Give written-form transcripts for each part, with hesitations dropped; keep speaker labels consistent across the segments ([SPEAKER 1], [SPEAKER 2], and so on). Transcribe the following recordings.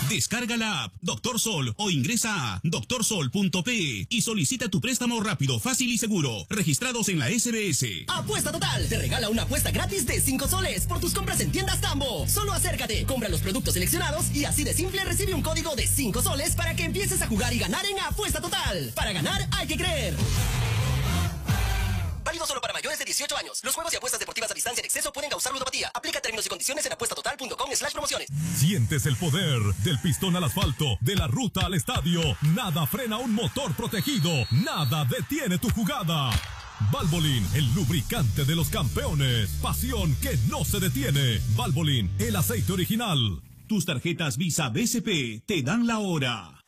[SPEAKER 1] Descarga la app Doctor Sol o ingresa a doctorsol.pe y solicita tu préstamo rápido, fácil y seguro. Registrados en la SBS.
[SPEAKER 2] Apuesta Total te regala una apuesta gratis de 5 soles por tus compras en tiendas Tambo. Solo acércate, compra los productos seleccionados y así de simple recibe un código de 5 soles para que empieces a jugar y ganar en Apuesta Total. Para ganar hay que creer. Válido solo para mayores de 18 años. Los juegos y apuestas deportivas a distancia en exceso pueden causar ludopatía. Aplica términos y condiciones en apuestatotal.com/promociones.
[SPEAKER 3] Sientes el poder del pistón al asfalto, de la ruta al estadio. Nada frena un motor protegido. Nada detiene tu jugada. Valvoline, el lubricante de los campeones. Pasión que no se detiene. Valvoline, el aceite original.
[SPEAKER 1] Tus tarjetas Visa BCP te dan la hora.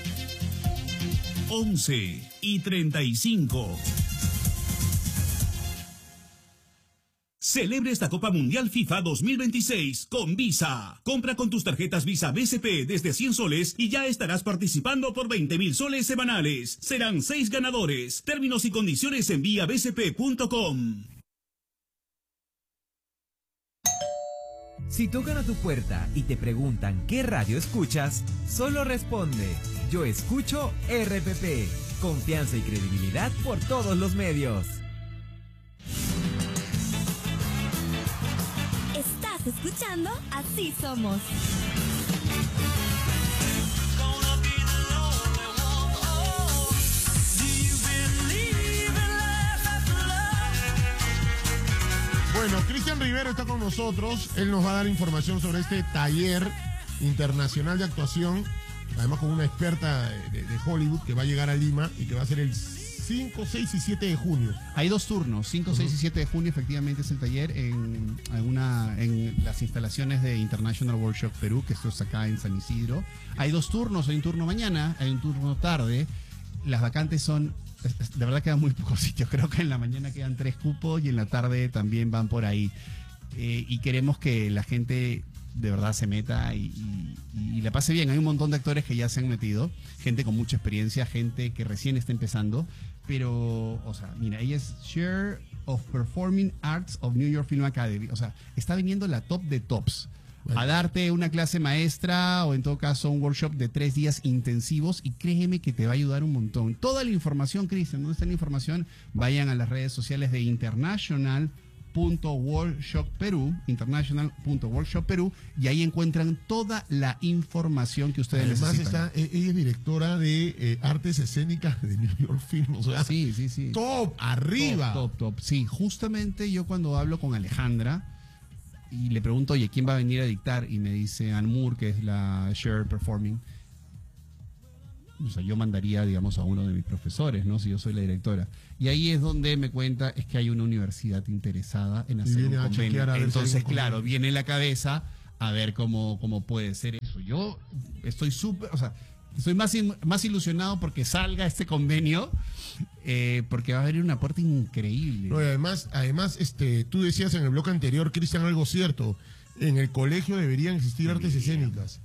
[SPEAKER 1] 11:35. Celebre esta Copa Mundial FIFA 2026 con Visa. Compra con tus tarjetas Visa BCP desde 100 soles y ya estarás participando por 20.000 soles semanales. Serán 6 ganadores. Términos y condiciones en viabcp.com.
[SPEAKER 4] Si tocan a tu puerta y te preguntan qué radio escuchas, solo responde: yo escucho RPP. Confianza y credibilidad por todos los medios.
[SPEAKER 5] Estás escuchando Así Somos.
[SPEAKER 6] Bueno, Cristian Rivero está con nosotros. Él nos va a dar información sobre este taller internacional de actuación, además con una experta de Hollywood que va a llegar a Lima y que va a ser el 5, 6 y 7 de junio.
[SPEAKER 7] Hay 2 turnos, 5, 6 y 7 de junio efectivamente es el taller en las instalaciones de International Workshop Perú, que esto es acá en San Isidro. Hay 2 turnos, hay un turno mañana, hay un turno tarde. Las vacantes son, de verdad quedan muy pocos sitios, creo que en la mañana quedan 3 cupos y en la tarde también van por ahí. Y queremos que la gente de verdad se meta y la pase bien. Hay un montón de actores que ya se han metido, gente con mucha experiencia, gente que recién está empezando, pero, o sea, mira, ella es Chair of Performing Arts of New York Film Academy, o sea, está viniendo la top de tops a darte una clase maestra o en todo caso un workshop de 3 días intensivos, y créeme que te va a ayudar un montón. Toda la información, Cristian, ¿dónde está la información? Vayan a las redes sociales de international.workshop Perú, y ahí encuentran toda la información que ustedes necesitan.
[SPEAKER 6] Ella es directora de artes escénicas de New York Film, o sea,
[SPEAKER 7] sí.
[SPEAKER 6] Top, arriba.
[SPEAKER 7] Top. Sí, justamente yo cuando hablo con Alejandra y le pregunto, oye, ¿quién va a venir a dictar? Y me dice Ann Moore, que es la Share Performing. O sea, yo mandaría, digamos, a uno de mis profesores, ¿no? Si yo soy la directora. Y ahí es donde me cuenta, es que hay una universidad interesada en hacer un convenio. Entonces, claro, viene la cabeza a ver cómo puede ser eso. Yo estoy súper, o sea, estoy más ilusionado porque salga este convenio, porque va a haber una puerta increíble.
[SPEAKER 6] No, y además, tú decías en el bloque anterior, Cristian, algo cierto. En el colegio deberían existir artes escénicas.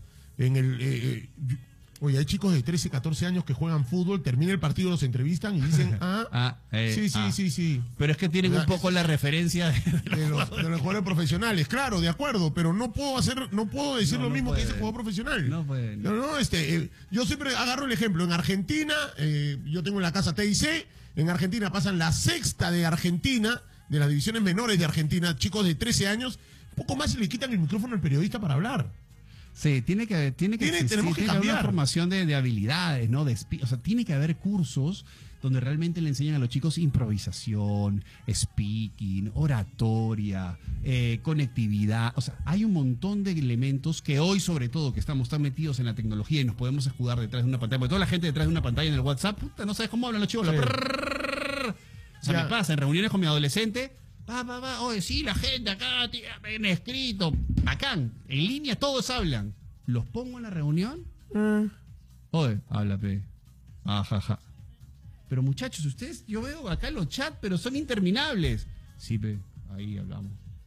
[SPEAKER 6] Oye, hay chicos de 13, 14 años que juegan fútbol, termina el partido, los entrevistan y dicen, sí.
[SPEAKER 7] Pero es que tienen un poco la referencia
[SPEAKER 6] de los jugadores profesionales, claro, de acuerdo, pero no puedo decir lo mismo que ese jugador profesional. Yo siempre agarro el ejemplo. En Argentina, yo tengo en la casa TIC, en Argentina pasan la sexta de Argentina, de las divisiones menores de Argentina, chicos de 13 años, poco más se le quitan el micrófono al periodista para hablar.
[SPEAKER 7] Sí, tiene que existir una formación de habilidades, ¿no? O sea, tiene que haber cursos donde realmente le enseñan a los chicos improvisación, speaking, oratoria, conectividad. O sea, hay un montón de elementos que hoy, sobre todo, que estamos tan metidos en la tecnología y nos podemos escudar detrás de una pantalla, porque toda la gente detrás de una pantalla en el WhatsApp, puta, no sabes cómo hablan los chicos. Sí. O sea, me pasa en reuniones con mi adolescente. Oye, sí, la gente acá tiene escrito, bacán, en línea todos hablan. Los pongo en la reunión. Oye, habla, pe. Ajaja. Pero muchachos, ustedes, yo veo acá los chats, pero son interminables. Sí, pe, ahí hablamos.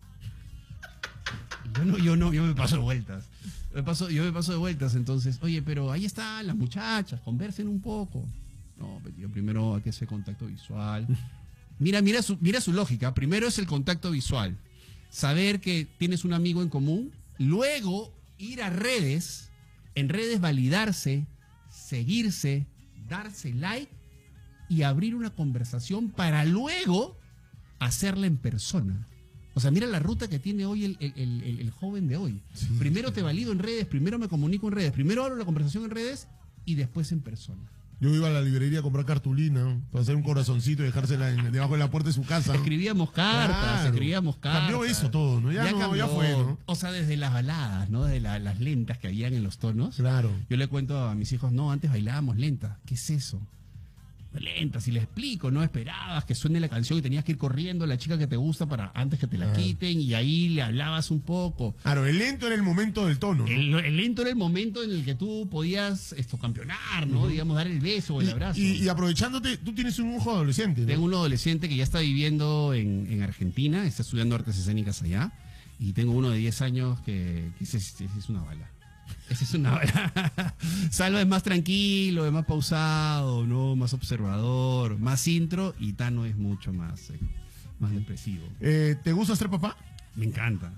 [SPEAKER 7] Yo me paso de vueltas. Yo me paso de vueltas, entonces, oye, pero ahí están las muchachas, conversen un poco. No, tío, primero hay que hacer contacto visual. Mira su lógica. Primero es el contacto visual. Saber que tienes un amigo en común. Luego ir a redes En redes validarse, seguirse, darse like y abrir una conversación para luego hacerla en persona. O sea, mira la ruta que tiene hoy el joven de hoy. Sí, primero te valido en redes, primero me comunico en redes, primero abro la conversación en redes y después en persona.
[SPEAKER 6] Yo iba a la librería a comprar cartulina para hacer un corazoncito y dejársela debajo de la puerta de su casa.
[SPEAKER 7] Escribíamos cartas.
[SPEAKER 6] Cambió eso todo, ¿no? Ya fue, ¿no?
[SPEAKER 7] O sea, desde las baladas, ¿no? De las lentas que habían en los tonos.
[SPEAKER 6] Claro.
[SPEAKER 7] Yo le cuento a mis hijos, no, antes bailábamos lentas. ¿Qué es eso? Lentas, y les explico, no esperabas que suene la canción y tenías que ir corriendo a la chica que te gusta para antes que te la quiten, y ahí le hablabas un poco.
[SPEAKER 6] Claro, el lento era el momento del tono, ¿no?
[SPEAKER 7] El lento era el momento en el que tú podías campeonar, ¿no? Digamos, dar el beso o el abrazo.
[SPEAKER 6] Y aprovechándote, tú tienes un hijo adolescente, ¿no?
[SPEAKER 7] Tengo un adolescente que ya está viviendo en Argentina, está estudiando artes escénicas allá, y tengo uno de 10 años que ese es una bala. Esa es una bala. Salva es más tranquilo, es más pausado, ¿no? Más observador, más intro, y Tano es mucho más depresivo.
[SPEAKER 6] ¿Te gusta ser papá?
[SPEAKER 7] Me encanta.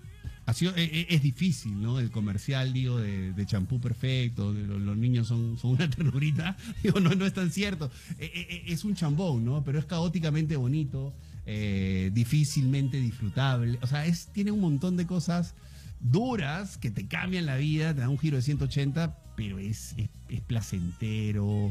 [SPEAKER 7] Es difícil, ¿no? El comercial, digo, de champú perfecto, los niños son una ternurita. Digo, no es tan cierto. Es un chambón, ¿no? Pero es caóticamente bonito, difícilmente disfrutable. O sea, tiene un montón de cosas duras que te cambian la vida, te dan un giro de 180, pero es placentero.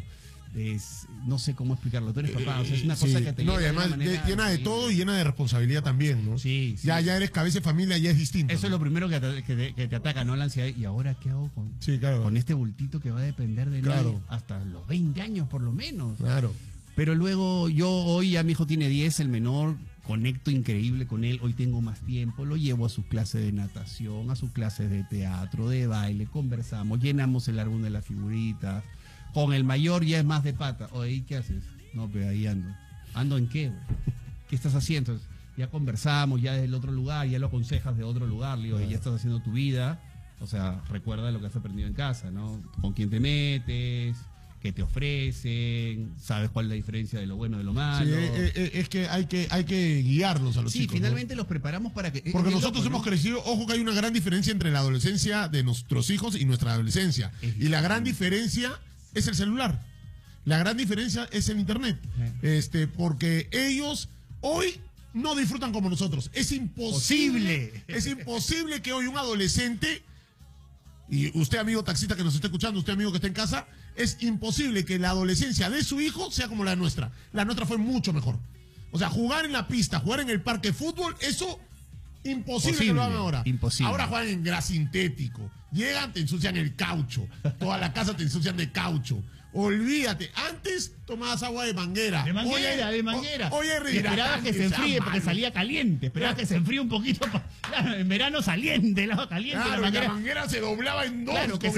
[SPEAKER 7] No sé cómo explicarlo. Tú eres papá, o sea, es una cosa que te
[SPEAKER 6] llena, y además llena de todo y llena de responsabilidad también, ¿no?
[SPEAKER 7] Sí.
[SPEAKER 6] Ya eres cabeza de familia, ya es distinto.
[SPEAKER 7] Eso es lo primero que te ataca, ¿no? La ansiedad. ¿Y ahora qué hago con este bultito que va a depender de mí hasta los 20 años por lo menos?
[SPEAKER 6] Claro.
[SPEAKER 7] Pero luego hoy ya mi hijo tiene 10, el menor, conecto increíble con él, hoy tengo más tiempo, lo llevo a sus clases de natación, a sus clases de teatro, de baile, conversamos, llenamos el álbum de las figuritas. Con el mayor ya es más de pata. Oye, ¿qué haces? No, pero ahí ando. ¿Ando en qué, güey? ¿Qué estás haciendo? Entonces, ya conversamos, ya desde el otro lugar, ya lo aconsejas de otro lugar, le digo, ya estás haciendo tu vida, o sea, recuerda lo que has aprendido en casa, ¿no? Con quién te metes, qué te ofrecen, sabes cuál es la diferencia de lo bueno de lo malo.
[SPEAKER 6] Sí, es que hay que guiarlos a los chicos.
[SPEAKER 7] Sí, finalmente, ¿no? Los preparamos para que...
[SPEAKER 6] Porque nosotros hemos crecido, ojo que hay una gran diferencia entre la adolescencia de nuestros hijos y nuestra adolescencia. Y la gran diferencia es el celular. La gran diferencia es el internet. Porque ellos hoy no disfrutan como nosotros. Es imposible. Es imposible que hoy un adolescente, y usted, amigo taxista que nos está escuchando, usted, amigo que está en casa, es imposible que la adolescencia de su hijo sea como la nuestra. La nuestra fue mucho mejor. O sea, jugar en la pista, jugar en el parque de fútbol, eso imposible que lo hagan ahora.
[SPEAKER 7] Imposible.
[SPEAKER 6] Ahora juegan en gras sintético. Llegan, te ensucian el caucho. Toda la casa te ensucian de caucho. Olvídate, antes tomabas agua de manguera.
[SPEAKER 7] De manguera.
[SPEAKER 6] Oye,
[SPEAKER 7] esperabas que se enfríe porque salía caliente. Esperabas que se enfríe un poquito. Claro, en verano saliente, el agua caliente.
[SPEAKER 6] Claro, la manguera se doblaba en dos.
[SPEAKER 7] Claro, que